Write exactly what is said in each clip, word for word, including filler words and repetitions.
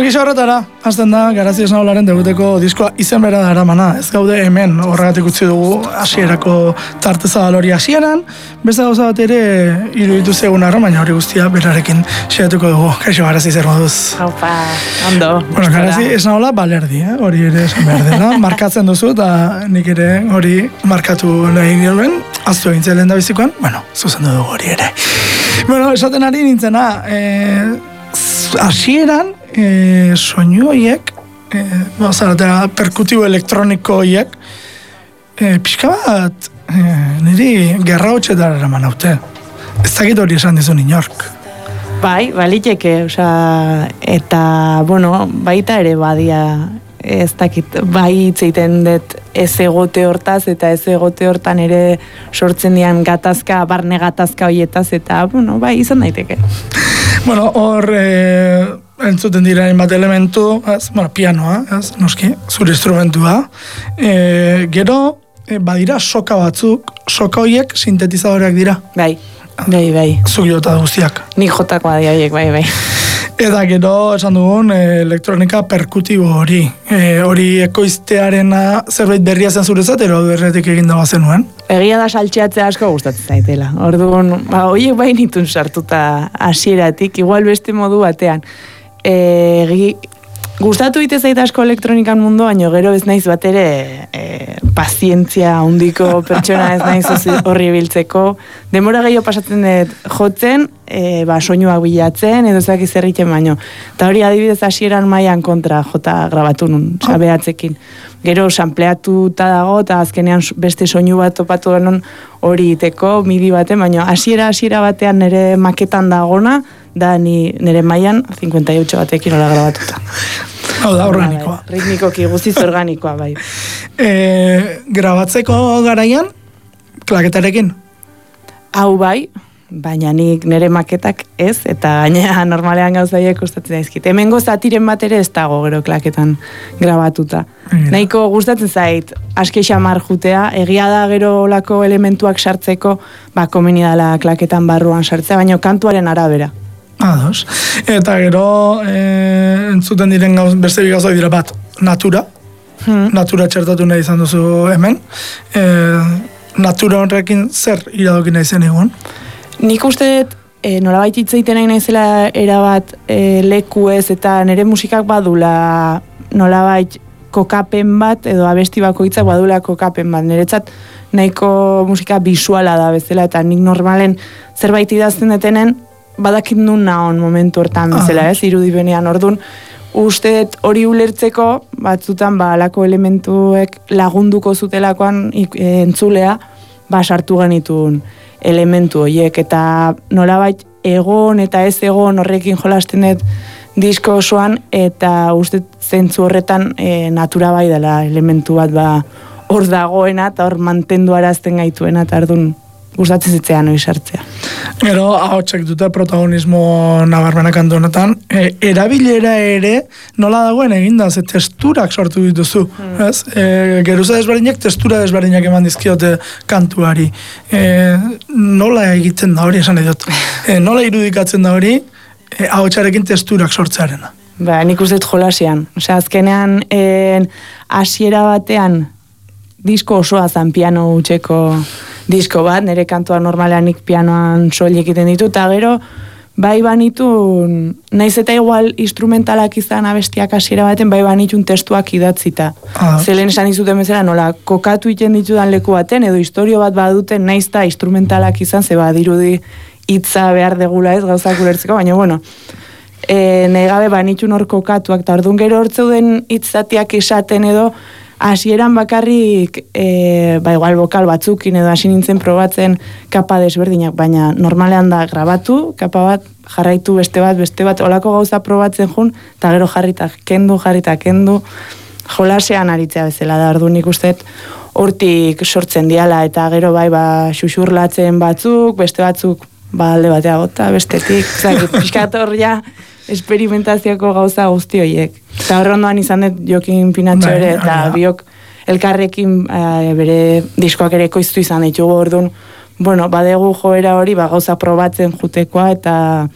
Gisa horretara, azten da, Garazi Esnaolaren debuteko diskoa izen bera da eramana. Ez gaude hemen horregatik utzi dugu hasierako tartezabal hori hasieran, beste gauza bat ere iruditu zegoen arra, baina hori guztia berarekin xeatuko dugu. Kaixo, Garazi, zer moduz? Haupa, ondo. Bueno, Garazi Esnaola balerdi, eh? Hori ere esan behar dela, markatzen duzu, eta nik ere hori markatu nahi nioen, aztu egin zelen da bizikoan, bueno, zuzendu dugu hori ere. Bueno, esaten ari nintzena, eh, hasieran, E, soinu horiek, e, bazaratea perkutibo elektroniko horiek, e, pixka bat e, niri gerra hotxetara eraman haute. Ez dakit hori esan dizun inork. Bai, baliteke, oza, eta, bueno, baita ere badia, ez dakit, bai itzeiten dut ez egote hortaz, eta ez egote hortan ere sortzen dian gatazka, barne gatazka horietaz, eta, bueno, bai, izan daiteke. Bueno, hor, e, entzuten dira bat elementu, ez, bueno, pianoa, ez, noski, zure instrumentua. E, gero, e, badira soka batzuk, soka horiek sintetizadoreak dira. Bai, bai, bai. Zuk jota guztiak. Nik jotakoa dira horiek, bai, bai. Eta gero, esan dugun, e, elektronika perkutibo hori. E, hori ekoiztearena zerbait berria zen zurezat, ero berretik egin dagoa zenuen. Egia da saltxeatzea asko gustatzen zaitela. Orduan, ba, horiek bai nitun sartuta hasieratik, igual beste modu batean. E, gustatu ite zait asko elektronikan mundu, baina gero ez naiz bat ere e, pazientzia handiko pertsona ez naiz horri biltzeko. Demora gehiago pasatzen dut jotzen, e, ba, soinuak bilatzen, edo zaki zerritzen baino. Eta hori adibidez hasieran mailan kontra jota grabatu nun, sabeatzekin. Gero sampleatuta dago, eta azkenean beste soinu bat topatu denon hori iteko, midi baten, baina hasiera hasiera batean nire maketan dagona, da ni nire mailan cincuenta y ocho batekin hola grabatuta. Hau da, organikoa. Bai, ritmikoki, guztiz organikoa, bai. E, grabatzeko garaian, klaketarekin? Hau bai, baina nik nire maketak ez, eta gainera normalean gauzaiek gustatzen daizkit. Hemengo zatiren bat ere ez dago gero klaketan grabatuta. Mm. Nahiko gustatzen zait, aske xamar jutea, egia da gero olako elementuak sartzeko, ba, komeni dala klaketan barruan sartzea, baina kantuaren arabera. Ados. Eta gero, e, entzuten diren gauz, beste bi gauzak dira bat, natura. Hmm. Natura txertatu nahi izan duzu hemen. E, natura horrekin zer iradokin nahi zen egun? Nik uste dut, e, nolabait hitzeiten nahi naizela erabat e, leku ez, eta nire musikak badula nolabait kokapen bat, edo abesti bakoitzak badula kokapen bat. Niretzat nahiko musika bisuala da bezala, eta nik normalen zerbait idazten detenen, badakit nun naon momentu hortan bezala, ez, irudibenean orduan, uste hori ulertzeko, batzutan, ba, alako elementuek lagunduko zutelakoan entzulea, ba, sartu genitun elementu horiek, eta nolabait egon eta ez egon horrekin jolasten dut disko osoan, eta uste zentzu horretan e, natura bai dela elementu bat, ba, hor dagoena, eta hor mantendu arazten gaituena, eta ardun gustatzen zitzean hori sartzea. Gero, ahotsak dute protagonismo nabarmenak kantu honetan, e, erabilera ere nola dagoen eginda, ze testurak sortu dituzu, mm. ez? E, geruza desberdinak testura desberdinak eman dizkiote kantuari. E, nola egiten da hori, esan edot? E, nola irudikatzen da hori, e, ahotsarekin testurak sortzearena? Ba, nik uste dut jolasian. Osea, azkenean, hasiera batean, disko osoa zan piano utxeko disko bat, nire kantua normalean nik pianoan soilik egiten ditu, eta gero, bai banitu, naiz eta igual instrumentalak izan abestiak hasiera baten, bai banitun testuak idatzita. Ah. Zelen esan dizuten bezala, nola, kokatu iten ditudan leku baten, edo historio bat baduten, naiz eta instrumentalak izan, ze badirudi hitza behar degula ez, gauzak ulertzeko, baina, bueno, e, nahi gabe banitun hor kokatuak, eta orduan gero hortzeuden hitzatiak esaten edo, hasieran bakarrik, e, ba igual bokal batzukin edo hasi nintzen probatzen kapa desberdinak, baina normalean da grabatu, kapa bat, jarraitu beste bat, beste bat, olako gauza probatzen jun, eta gero jarrita kendu, jarrita kendu, jolasean aritzea bezala da, orduan ikustet hortik sortzen diala, eta gero bai ba xuxurlatzen batzuk, beste batzuk ba alde batea gota, bestetik, zaki, pixkat hor ja, esperimentazioko gauza guzti horiek. Eta horrondoan izan dut Jokin Pinatxo ere, eta biok elkarrekin e, bere diskoak ere koiztu izan ditugu orduan, bueno, badegu joera hori, ba, gauza probatzen jutekoa, eta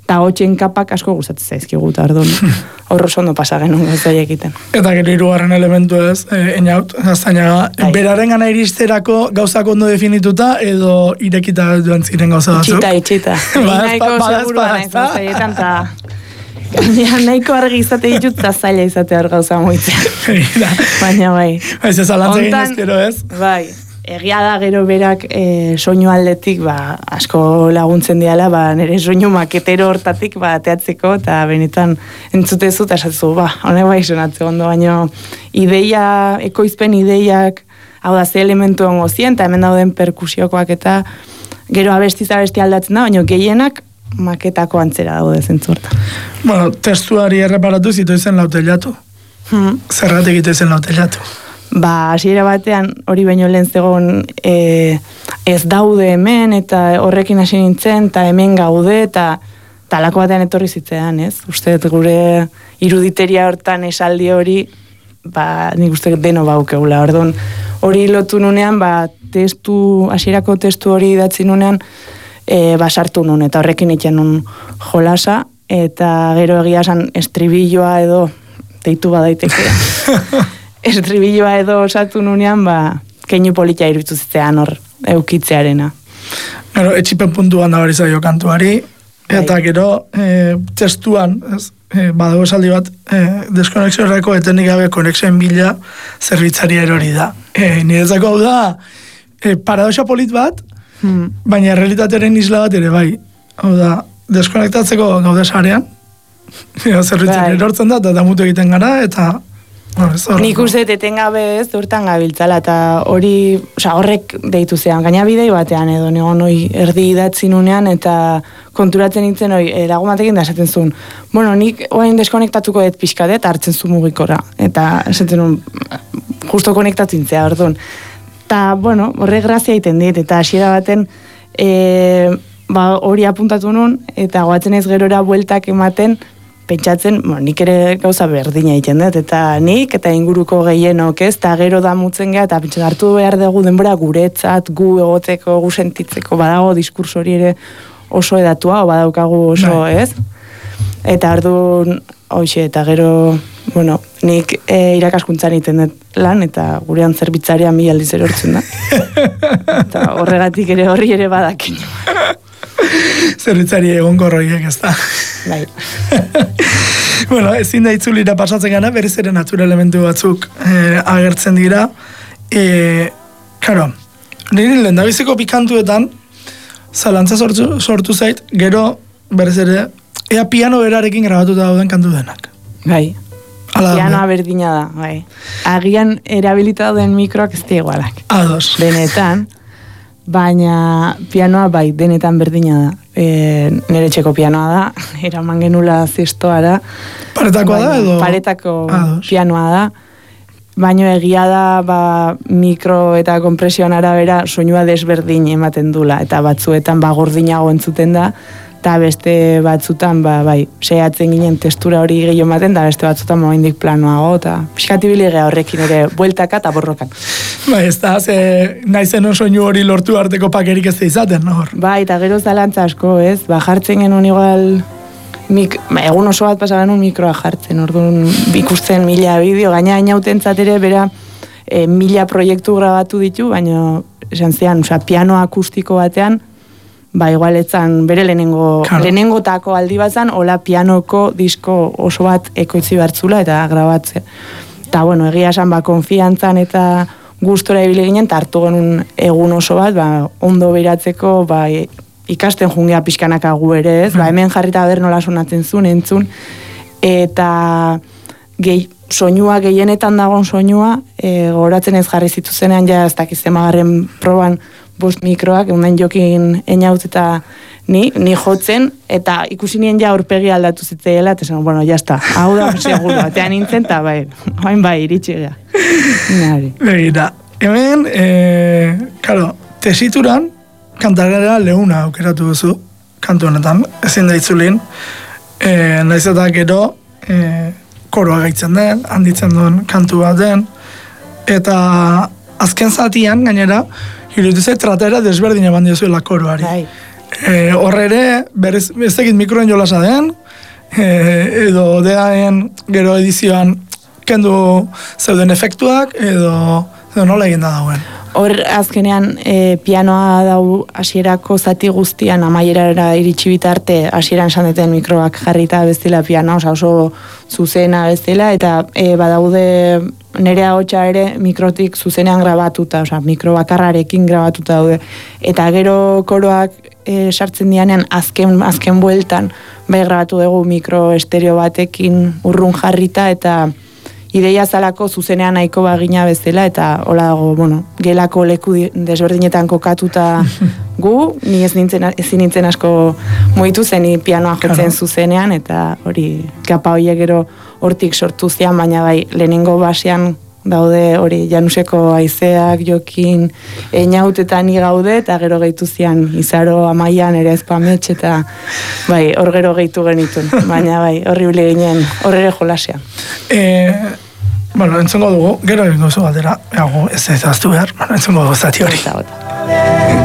Ta hotxen kapak asko gustatzen zaizkigu, eta orduan horro ondo pasa genuen gauzai egiten. Eta gero hirugarren elementu ez, e, Einaut, Gaztainaga, beraren gana iristerako gauzak ondo definituta edo irekita duen ziren gauza batzuk? Itxita, itxita. Nahiko segurua naiz gauzaietan, eta gaina nahiko argi izate ditut, eta zaila izate hor gauza moitzea. Baina bai. Ez ez alantzegin ezkero ez? Bai. Egia da gero berak e, soinu aldetik ba, asko laguntzen diala, ba, nire soinu maketero hortatik ba, ateatzeko, eta benetan entzutezu eta esatzu, ba, honek bai sonatze ondo, baina ideia, ekoizpen ideiak, hau da, ze elementu ongo zien, eta hemen dauden perkusiokoak eta gero abestiz abesti aldatzen da, baina gehienak maketako antzera daude zentzurta. Bueno, testuari erreparatu zitu izen lautelatu. Hmm. Zerratik ito izen lautelatu. Ba, hasiera batean hori baino lehen zegoen e, ez daude hemen, eta horrekin hasi nintzen, eta hemen gaude, eta talako batean etorri zitzean, ez? Uste gure iruditeria hortan esaldi hori, ba, nik uste deno baukegula, orduan, hori lotu nunean, ba, testu, hasierako testu hori idatzi nunean, e, ba, sartu nun, eta horrekin itxen nun jolasa, eta gero egia esan estribilloa edo, deitu badaiteke, estribilloa edo osatu nunean, ba, keinu politia iruditu zitzean hor eukitzearena. Gero, etxipen puntuan da hori zaio kantuari, eta gero, e, testuan, ez, e, badago esaldi bat, e, deskonexiorreko etenik gabe konexioen bila zerbitzari erori da. E, Nirezako hau da, e, paradoxa polit bat, hmm. baina realitatearen isla bat ere bai. Hau da, deskonektatzeko gaude sarean, zerbitzari erortzen da, eta damutu egiten gara, eta nik uste etengabe ez urtan gabiltzala, eta hori, oza, horrek deitu zean, gaina bidei batean edo negon hoi erdi idatzi nunean, eta konturatzen nintzen hoi, lagumatekin da esaten zuen, bueno, nik oain deskonektatuko dut pixkade, eta hartzen zu mugikora, eta esaten nuen, justo konektatzen zea, orduan. Eta, bueno, horrek grazia egiten dit, eta hasiera baten, e, ba, hori apuntatu nuen, eta goatzen ez gerora bueltak ematen, pentsatzen, bueno, nik ere gauza berdina egiten dut, eta nik, eta inguruko gehienok ez, eta gero damutzen geha, eta pentsatzen hartu behar dugu denbora guretzat, gu egoteko, gu sentitzeko, badago diskurso hori ere oso edatua, o badaukagu oso, ez? Eta orduan, hoxe, eta gero, bueno, nik e, irakaskuntzan egiten dut lan, eta gurean zerbitzarian mi aldiz erortzen da. Eta horregatik ere horri ere badakin. Zerbitzari egon gorroiek ez da. Bai. Bueno, ezin da itzulira pasatzen gana, berez ere natura elementu batzuk eh, agertzen dira. E, karo, nire lehendabiziko pikantuetan, zalantza sortu, sortu zait, gero berez ere, ea piano berarekin grabatuta dauden kantu denak. Bai. Pianoa berdina da, bai. Agian erabilita dauden mikroak ez da igualak. Ados. Benetan. Baina pianoa bai, denetan berdina da. E, nire txeko pianoa da, eraman genula zestoara. Paretakoa da edo? Paretako pianoa da. Baina egia da ba, mikro eta kompresioan arabera soinua desberdin ematen dula. Eta batzuetan ba, gordinago entzuten da. Eta beste batzutan, ba, bai, seiatzen ginen testura hori gehiago ematen, da beste batzutan momendik planoago, eta pixkatibiligea horrekin ere bueltaka eta borrokan. Bai, ez da, ze nahi zen soinu hori lortu arteko pakerik ez da izaten, no? Bai, eta gero zalantza asko, ez? Ba, jartzen genuen igual, mik, ba, egun oso bat pasa genuen mikroa jartzen, orduan ikusten mila bideo, gaina inauten ere bera e, mila proiektu grabatu ditu, baina esan zean, oza, piano akustiko batean, ba, igual etzan bere lehenengo, claro. lehenengotako aldi batzan, hola pianoko disko oso bat ekoitzi bertzula eta grabatzea. Eta, bueno, egia esan, ba, konfiantzan eta gustora ibili ginen, eta hartu genuen egun oso bat, ba, ondo beratzeko, ba, ikasten jungea pixkanaka gu ere, ez? Hmm. Ba, hemen jarrita ber nola sonatzen zuen, entzun, eta gehi, soinua, gehienetan dagoen soinua, e, goratzen ez jarri zituzenean, ja, ez dakizemagarren proban, bost mikroak, egun jokin einaut eta ni, ni jotzen, eta ikusi nien ja aurpegi aldatu zitzeela, eta esan, bueno, jazta, hau da, seguro, batean nintzen, eta bai, hain bai, iritsi gara. Begira, hemen, e, karo, tesituran, kantarera leuna aukeratu duzu, kantu honetan, ezin da itzulin, e, naiz eta gero, e, koroa gaitzen den, handitzen duen kantu bat den, eta azken zatian, gainera, iruditu zait, tratera desberdin eman diozuela koroari. Bai. e, horre ere, berez, ez egit mikroen jolasa den, e, edo deaen gero edizioan kendu zeuden efektuak, edo, edo nola egin da dauen. Hor azkenean e, pianoa dau hasierako zati guztian amaierara iritsi bitarte hasieran esan deten mikroak jarrita bezala pianoa, osa oso zuzena bezala, eta e, badaude nire ahotsa ere mikrotik zuzenean grabatuta, osa mikro bakarrarekin grabatuta daude, eta gero koroak e, sartzen dianean azken, azken bueltan bai grabatu dugu mikro estereo batekin urrun jarrita, eta ideia zalako zuzenean nahiko bagina bezala, eta hola dago, bueno, gelako leku desberdinetan kokatuta gu, ni ez nintzen, ezin nintzen asko moitu zen, ni pianoa jotzen zuzenean, eta hori kapa horiek gero hortik sortu zian, baina bai, lehenengo basean daude hori Januseko haizeak, Jokin, Einaut eta ni gaude, eta gero gehitu zian Izaro, Amaian, ere Ezpametx, eta bai, hor gero gehitu genituen, baina bai, horribile ginen, horrere jolasean. Eh, bueno, entzungo dugu, gero egin gozu galdera, ez ez aztu behar, bueno, entzungo dugu zati hori.